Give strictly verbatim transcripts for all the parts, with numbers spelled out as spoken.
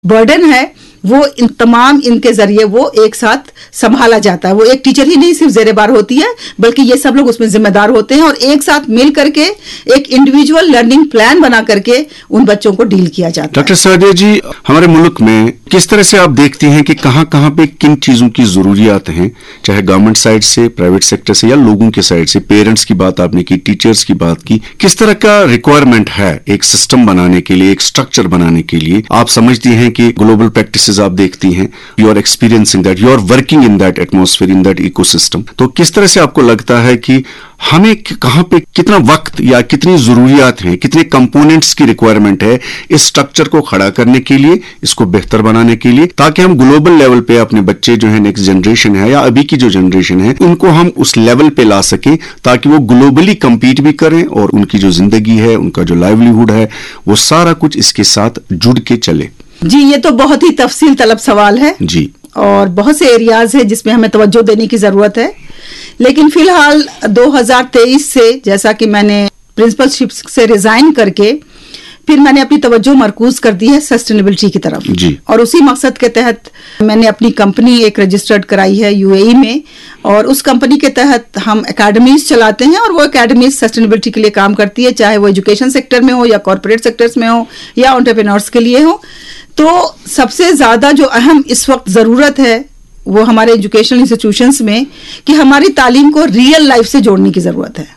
Burden है वो इन तमाम इनके जरिए वो एक साथ संभाला जाता है। वो एक टीचर ही नहीं सिर्फ जेरेबार होती है, बल्कि ये सब लोग उसमें जिम्मेदार होते हैं और एक साथ मिल करके एक इंडिविजुअल लर्निंग प्लान बना करके उन बच्चों को डील किया जाता है। डॉक्टर सादिया जी, हमारे मुल्क में किस तरह से आप देखती हैं कि कहाँ कहाँ पे किन चीजों की जरूरियात हैं, चाहे गवर्नमेंट साइड से, प्राइवेट सेक्टर से या लोगों के साइड से? पेरेंट्स की बात आपने की, टीचर्स की बात की, किस तरह का रिक्वायरमेंट है एक सिस्टम बनाने के लिए, एक स्ट्रक्चर बनाने के लिए? आप समझती हैं कि ग्लोबल प्रैक्टिसेस आप देखती हैं, you are experiencing that, you are working in that atmosphere, in that ecosystem, तो किस तरह से आपको लगता है कि हमें कहां पे कितना वक्त या कितनी जरूरियात हैं, कितने कंपोनेंट्स की रिक्वायरमेंट है इस स्ट्रक्चर को खड़ा करने के लिए, इसको बेहतर बनाने के लिए, ताकि हम ग्लोबल लेवल पे अपने बच्चे जो है, नेक्स्ट जनरेशन है या अभी की जो जनरेशन है, उनको हम उस लेवल पे ला सकें ताकि वो ग्लोबली कंपीट भी करें और उनकी जो जिंदगी है, उनका जो लाइवलीहुड है, वो सारा कुछ इसके साथ जुड़ के चले। जी, ये तो बहुत ही तफसील तलब सवाल है जी, और बहुत से एरियाज है जिसमें हमें तवज्जो देने की जरूरत है। लेकिन फिलहाल दो हज़ार तेईस से, जैसा कि मैंने प्रिंसिपलशिप से रिजाइन करके फिर मैंने अपनी तवज्जो मरकूज कर दी है सस्टेनेबिलिटी की तरफ जी। और उसी मकसद के तहत मैंने अपनी कंपनी एक रजिस्टर्ड कराई है यूएई में, और उस कंपनी के तहत हम एकेडमीज चलाते हैं और वो एकेडमीज सस्टेनेबिलिटी के लिए काम करती है, चाहे वो एजुकेशन सेक्टर में हो या कॉर्पोरेट सेक्टर्स में हो या एंटरप्रेन्योर्स के लिए हो। तो सबसे ज्यादा जो अहम इस वक्त जरूरत है वो हमारे एजुकेशनल इंस्टीट्यूशंस में कि हमारी तालीम को रियल लाइफ से जोड़ने की जरूरत है।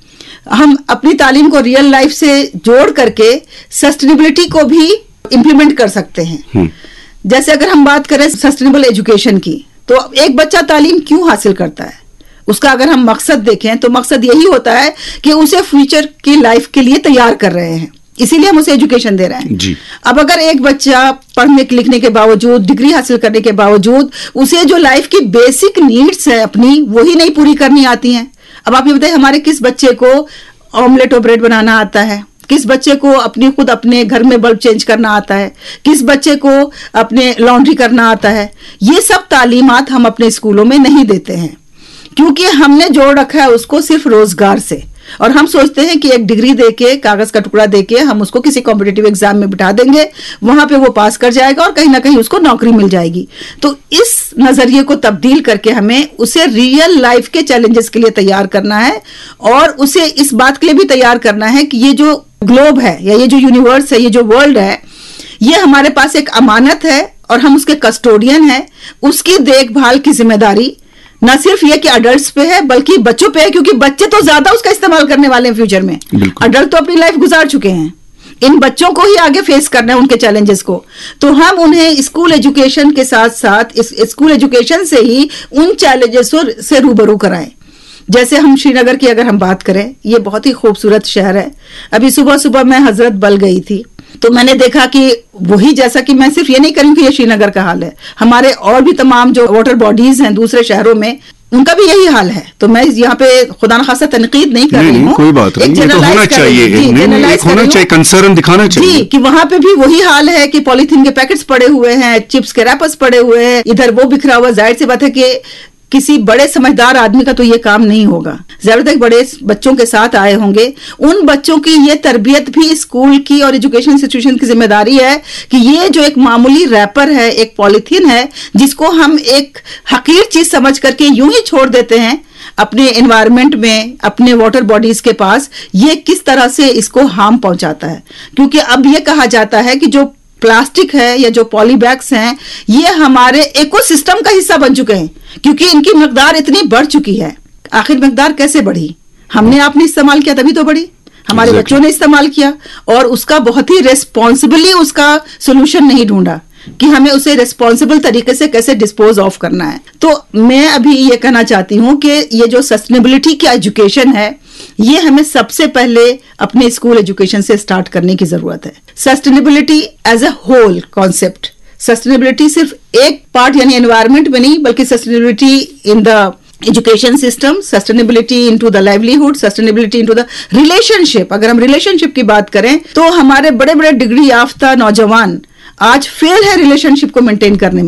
हम अपनी तालीम को रियल लाइफ से जोड़ करके सस्टेनेबिलिटी को भी इंप्लीमेंट कर सकते हैं। जैसे अगर हम बात करें सस्टेनेबल एजुकेशन की, तो एक बच्चा तालीम क्यों हासिल करता है, उसका अगर हम मकसद देखें तो मकसद यही होता है कि उसे फ्यूचर की लाइफ के लिए तैयार कर रहे हैं, इसीलिए हम उसे एजुकेशन दे रहे हैं जी। अब अगर एक बच्चा पढ़ने लिखने के बावजूद, डिग्री हासिल करने के बावजूद उसे जो लाइफ की बेसिक नीड्स है अपनी, वही नहीं पूरी करनी आती हैं। अब आप ये बताइए, हमारे किस बच्चे को ऑमलेट और ब्रेड बनाना आता है? किस बच्चे को अपनी खुद अपने घर में बल्ब चेंज करना आता है? किस बच्चे को अपने लॉन्ड्री करना आता है? ये सब तालीमात हम अपने स्कूलों में नहीं देते हैं, क्योंकि हमने जोड़ रखा है उसको सिर्फ रोजगार से, और हम सोचते हैं कि एक डिग्री देके, कागज का टुकड़ा देके हम उसको किसी कॉम्पिटिटिव एग्जाम में बिठा देंगे, वहां पे वो पास कर जाएगा और कहीं ना कहीं उसको नौकरी मिल जाएगी। तो इस नजरिए को तब्दील करके हमें उसे रियल लाइफ के चैलेंजेस के लिए तैयार करना है, और उसे इस बात के लिए भी तैयार करना है कि ये जो ग्लोब है या ये जो यूनिवर्स है, ये जो वर्ल्ड है, ये हमारे पास एक अमानत है और हम उसके कस्टोडियन हैं। उसकी देखभाल की जिम्मेदारी न सिर्फ ये कि अडल्ट्स पे है बल्कि बच्चों पे है, क्योंकि बच्चे तो ज्यादा उसका इस्तेमाल करने वाले हैं फ्यूचर में। अडल्ट तो अपनी लाइफ गुजार चुके हैं, इन बच्चों को ही आगे फेस करना है उनके चैलेंजेस को। तो हम उन्हें स्कूल एजुकेशन के साथ साथ इस स्कूल एजुकेशन से ही उन चैलेंजेस से रूबरू कराएं। जैसे हम श्रीनगर की अगर हम बात करें, ये बहुत ही खूबसूरत शहर है। अभी सुबह सुबह मैं हजरत बल गई थी तो मैंने देखा कि वही, जैसा कि मैं सिर्फ ये नहीं करूं कि ये श्रीनगर का हाल है, हमारे और भी तमाम जो वाटर बॉडीज हैं दूसरे शहरों में, उनका भी यही हाल है। तो मैं यहाँ पे खुदा न खासा तनकीद नहीं कर रही हूँ, कोई बात नहीं, ये तो होना चाहिए, एक होना चाहिए, कंसर्न दिखाना चाहिए जी, कि वहां पे भी वही हाल है कि पॉलीथीन के पैकेट्स पड़े हुए हैं, चिप्स के रैपर्स पड़े हुए हैं, इधर वो बिखरा हुआ। जाहिर सी बात है कि किसी बड़े समझदार आदमी का तो ये काम नहीं होगा, ज्यादातर बड़े बच्चों के साथ आए होंगे, उन बच्चों की ये तरबियत भी स्कूल की और एजुकेशन इंस्टीट्यूशन की जिम्मेदारी है कि ये जो एक मामूली रैपर है, एक पॉलीथीन है, जिसको हम एक हकीर चीज समझ करके यूं ही छोड़ देते हैं अपने एनवायरनमेंट में, अपने वाटर बॉडीज के पास, ये किस तरह से इसको हार्म पहुंचाता है। क्योंकि अब ये कहा जाता है कि जो प्लास्टिक है या जो पॉलीबैग्स हैं, ये हमारे इकोसिस्टम का हिस्सा बन चुके हैं, क्योंकि इनकी मकदार इतनी बढ़ चुकी है। आखिर मकदार कैसे बढ़ी? हमने आपने इस्तेमाल किया तभी तो बढ़ी, हमारे exactly. बच्चों ने इस्तेमाल किया और उसका बहुत ही रेस्पॉन्सिबली उसका सोल्यूशन नहीं ढूंढा कि हमें उसे रेस्पॉन्सिबल तरीके से कैसे डिस्पोज ऑफ करना है। तो मैं अभी ये कहना चाहती हूँ कि ये जो सस्टेनेबिलिटी की एजुकेशन है, ये हमें सबसे पहले अपने स्कूल एजुकेशन से स्टार्ट करने की जरूरत है। Sustainability as a whole concept, sustainability सिर्फ एक पार्ट यानी एनवायरनमेंट में नहीं, बल्कि sustainability in the education system, sustainability into the livelihood, sustainability into the relationship. अगर हम रिलेशनशिप की बात करें तो हमारे बड़े बड़े डिग्री याफ्ता नौजवान आज फेल है रिलेशनशिप को मेंटेन करने में।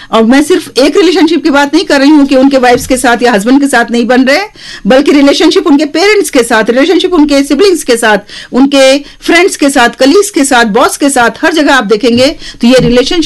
और मैं सिर्फ एक रिलेशनशिप की बात नहीं कर रही हूं कि उनके वाइफ्स के साथ या हस्बैंड के साथ नहीं बन रहे, बल्कि रिलेशनशिप उनके पेरेंट्स के साथ, रिलेशनशिप उनके सिबलिंग्स के साथ, उनके फ्रेंड्स के साथ, कलीग्स के साथ, बॉस के साथ, हर जगह आप देखेंगे तो ये रिलेशनशिप